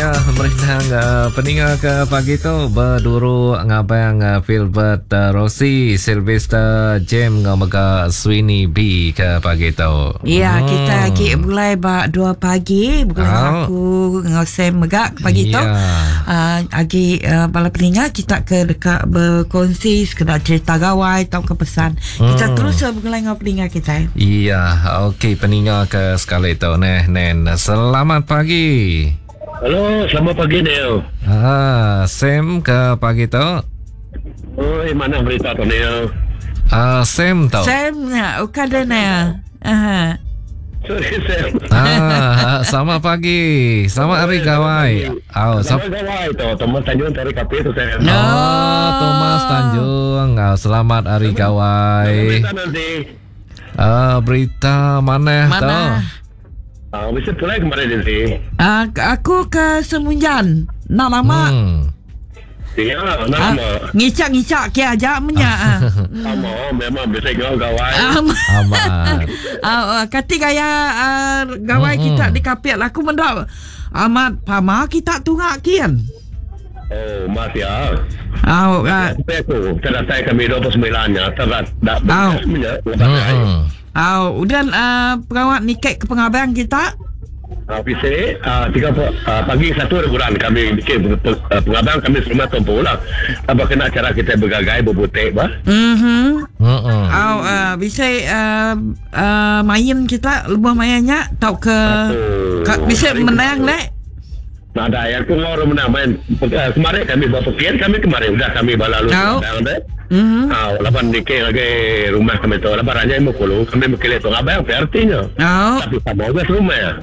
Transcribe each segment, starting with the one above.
Ya, merindang peninga ke pagi tu berduru ngabang Philbert Rossi, Sylvester James ngamaga Sweeney B ke pagi tu. Ya, kita lagi mulai 2 pagi, bukan aku ngosem megak ke pagi tu. Agi bala peninga kita ke dekat berkongsi sekedar cerita gawai atau ke pesan. Kita terus mulai dengan peninga kita. Iya, okey peninga ke sekali tu nen. Selamat pagi. Halo, selamat pagi Neo. Sam ke pagi tu. Oh, mana berita tu Neo? Sam tu. Sam, bukan dia. Sorry Sam. Selamat pagi. Selamat hari gawai. Selamat gawai tu. Thomas Tanjung dari KP tu Sam. Thomas Tanjung. Selamat hari gawai. Berita nanti. Berita mana tu? Bisa pulai kemarin nanti. Aku ke Semunjan. Nak lama. Ya, nama. Ngicak-ngicak ke aja menya. Memang bisa gawai. Amat. Kati gaya gawai kita di kapit. Aku mendak amat pama kita tungak kian. Oh, mas ya. Aku saya kami 29-nya terat dak bersnya. Dan perawat niket ke pengabang kita. Bisa 3 pagi 1 bulan kami bikin pengabang kami semua tumpu lah. Apa kena cara kita bergagai berbutik bah? Bisa main kita lebih mainnya tau ke bisa menang lek. Nah, ada yang tu orang menang main kemarin kami buat pekian kami balalu lapan dikit lagi rumah kami tu lapan raja yang mukulu kami mukil itu apa yang artinya tapi sama juga rumah ya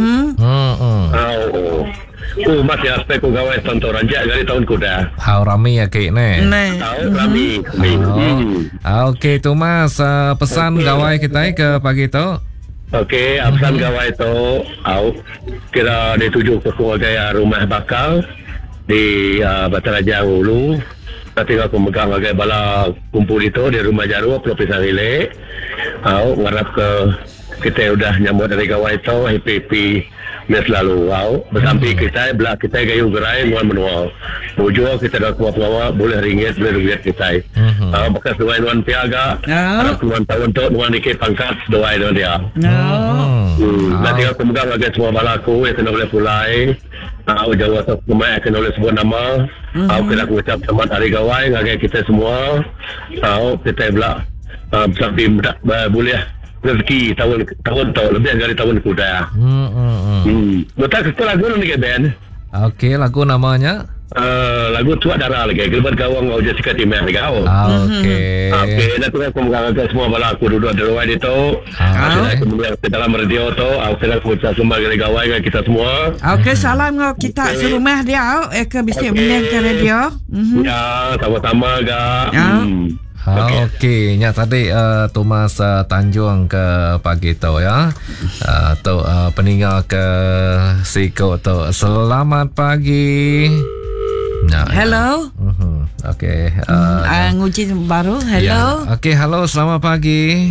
masih aspek gawai tonton raja dari tahun kuda Rami ya kek Rami okey tu mas pesan gawai kita ke pagi tu. Okey, pesan gawai tu kira dituju ke keluarga rumah bakal di Bataraja Hulu. Nanti aku megang bagai bala kumpul itu di rumah Jaru Provinsi Sanggile. Ngarap ke kita udah nyambut dari gawai itu HPP mes lalu. Bersampai kita gayu gerai muan menua. Bujur kita dah kuat-kuat boleh ringgit kita. Bekas dua nuan piaga. Nuan tahun tu nuan dikit pangkat dua nuan dia. Nanti aku megang bagai semua balaku yang kena boleh pulai. Jawa atau kemai kena boleh sebut nama. Kita ucap selamat hari gawai ngagai kita semua. Kita pula sampai boleh rezeki tahun lebih dari tahun kuda. Betul kita lagu ni ke band. Okey, lagu namanya lagu Tua Darah lagi. Gilbert Gawang mau Jessica Timah lagi. Okey, nanti aku mengagalkan semua bala aku duduk di luar itu. Kemudian ke dalam radio tu, aku sedang mengucap semua gawai kita semua. Okey, salam kita serumah dia. Ke bisa mendengar ke radio. Ya, sama-sama gak. Okey, nya tadi Thomas Tanjung ke pagi tu ya. Tu peninggal ke Siko tu. Selamat pagi. Hello. Okey. Nguji baru. Hello. Okey, halo, selamat pagi.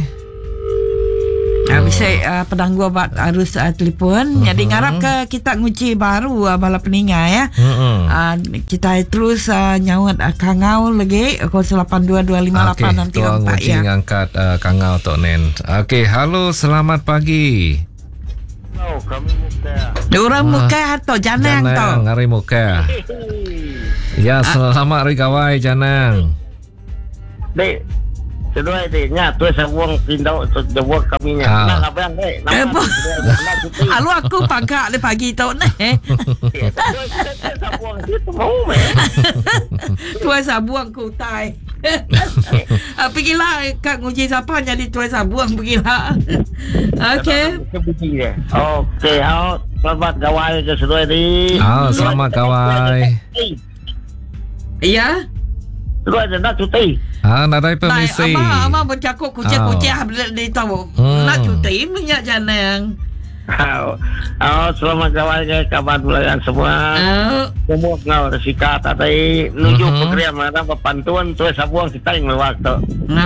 Bisa pedanggu buat arus telefon. Jadi ngarap ke kita nguci baru bala peninga ya. Kita terus nyawat Kangau lagi 082258 nanti ngangkat Kangau tok nen. Okey, halo, selamat pagi. Halo, kami Muka. Orang Muka atau Janang tu. Ngari Muka. Ya, selamat hari gawai Janang. Dek, sedoi dek nya tu sabuang pindau tu dewa kami nya. Nak abang dek. Alu aku pagak le pagi tu ne. Sabuang situ mau me. Tuai sabuang ku tai. Pergilah kat nguji siapa jadi tuai sabuang pergilah. Okey. Okey, selamat gawai ke sedoi di. Selamat gawai. Ya. Sedoi nak cuti. Nak ada permisi. Ama bercakap kucing-kucing dia tahu. Nak cuti minyak Janang. Selamat gawai ke kabar bulayan semua. Semua ngau resika tadi nuju program mana bantuan tu sabuang kita yang waktu.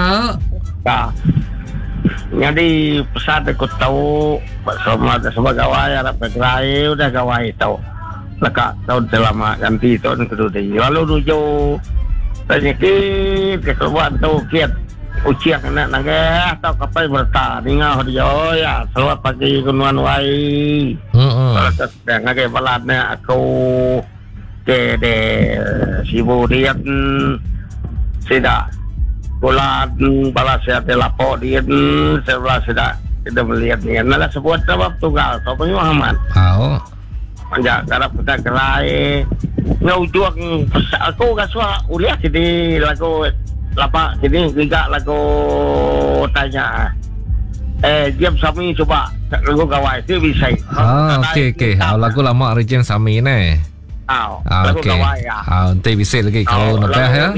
Jadi pesan aku tahu semua gawai harap bergerai udah gawai tahu. Laka tahun selama ganti tahun kedua tadi. Lalu nuju tanya ke keluar tu kiat uciak nak nangah atau kapai berta ningau dia ya selamat pagi kunuan wai. Kalau sedang ngagai balatnya aku ke de sibu dia tidak bulan balas saya telapor dia sebelah sudah kita melihat ni adalah sebuah sebab tunggal kau punya Muhammad. Manja garap kita kerai ngaujuang aku kasua uliah jadi lagu lapa jadi tiga lagu tanya Jam Sami coba lagu gawai itu bisa. Okey. Lagu lama Jam Sami ni. Lagu gawai ya. Nanti bisa lagi kalau nebah ya.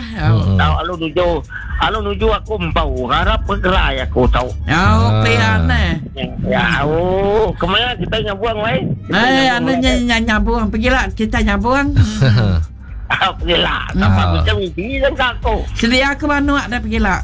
Alu nuju aku empau harap bergerak aku tahu. Pilihan Ya, kemana kita nyabuang wei? Anda nyabuang pergilah kita nyabuang. Pergilah. Apa macam ini dan aku. Sedia ke mana ada pergilah.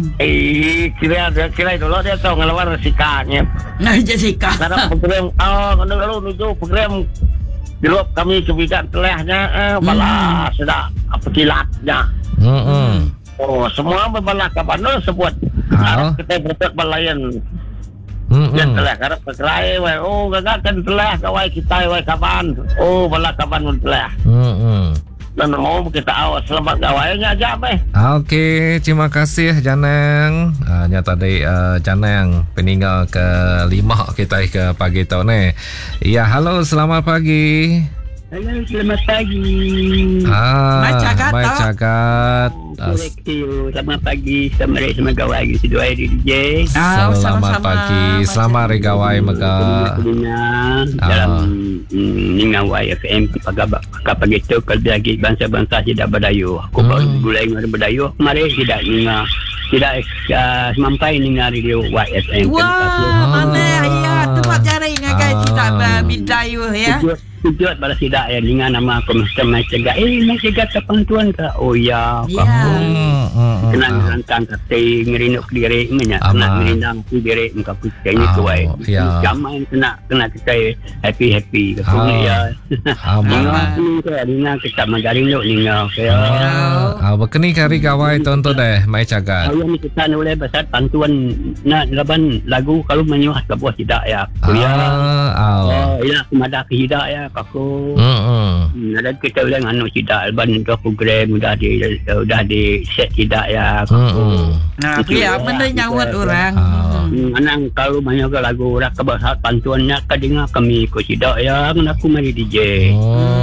Kira dulu dia tahu ngelawan Jessica-nya. Jessica. Karena program kalau nuju program di luar kami kebidan telahnya balas sudah pergilatnya. Semua berbalak kapan sebut kita berbuat balayan yang telah karena berkelai gagakan telah kawai kita wai kapan balak kapan pun telah dan mau kita awas selamat kawainya aja Okey, terima kasih Janang. Nyata tadi Janang peninggal ke-5 kita ke pagi tahun ni. Ya, halo, selamat pagi. Halo, selamat pagi. Mai cagat. Selamat pagi. Sama gawai di situ hari DJ. Selamat pagi. Selamat hari gawai mega. Dalam Ningawai FM pagi tu kalau lagi bangsa-bangsa tidak berdayu. Aku baru mulai berdayu. Kemarin tidak sampai dengar radio YFM. Wah, mana ya tempat cari ngagai tidak berdayu ya. Tujuan balas tidak ya dengan nama aku mesti mencegah mencegah kepantuan ke ya kamu kenang rantang kate ngerinuk diri nya kena ngerindang diri muka putih ni kuai zaman kena kita happy kamu ya dengan kita magarinuk ninga ya bekeni kari gawai tonton deh mai cagat ni kita oleh besar pantuan nak laban lagu kalau menyuah ke buah tidak ya ya semada hidak ya aku ada kita ulang anu tidak alban dua program sudah di set tidak ya aku ya benda nyawat orang anang kalau banyak lagu orang kebahasa pantuannya kedengar kami ko tidak ya aku mari DJ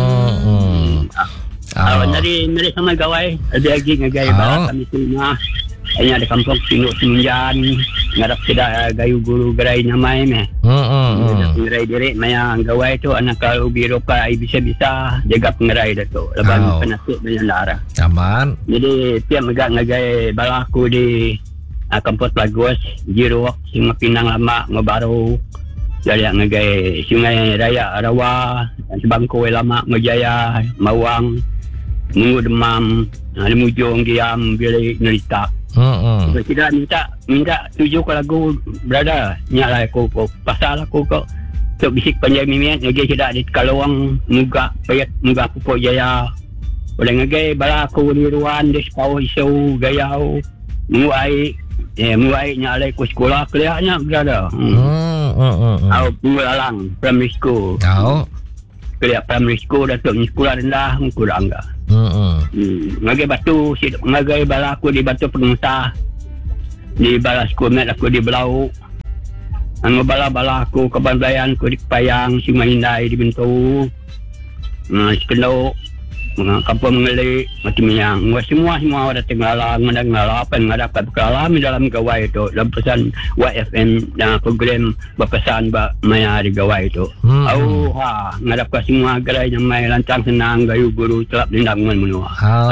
dari sama gawai ada lagi ngagai barat kami semua hanya ada kampung Tinduk Semenjan ngarap tidak gayu guru gerai namai pengerai diri maya gawai tu anak kalau biro pa bisa jaga pengerai dah tu leban penasuk dengan darah aman jadi tiap megak ngagai balaku di kampung Lagos Jiro Sungai Pinang Lama Ngobaru dari ngagai Sungai Raya Rawa Sebangkoi Lama Ngejaya Mawang Minggu Demam Lemujung Giam Bilik Nerita tidak minta tujuh ke lagu berada nyala aku pasal aku kok untuk bisik panjang mimian lagi tidak di kalawang muga payat muga pupuk jaya boleh ngagai bala aku di ruan di sepau isu gayau muai nyala aku sekolah kelihatnya berada aku pengalalang primary school kelihat primary school datuk sekolah rendah kurang enggak ngagai batu ngagai bala aku di batu pengusah di bala sekolah aku di Belau bala aku ke Bandayan aku di Kepayang Sungai Indai di Bentu Sekendau kampung Mengelik macam yang semua ada tenggalang apa yang dapat beralami dalam gawai itu dalam pesan YFM dan program berpesan maya di gawai itu ngadapkan semua gerai yang mai lancang senang gayu guru celap lindangan menua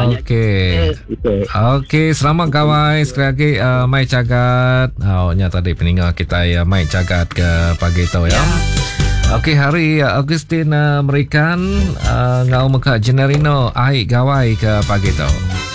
Okey, selamat gawai sekali lagi mai cagat nyata tadi peninggal kita ya mai cagat ke pagi tu ya. Okey, hari Augustin Merikan ngau meka Generino ai gawai ke pagi tu.